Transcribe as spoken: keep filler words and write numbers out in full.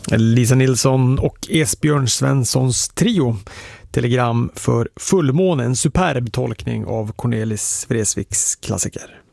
Lisa Nilsson och Esbjörn Svenssons trio. Telegram för fullmåne, en superb tolkning av Cornelis Vreeswijks klassiker.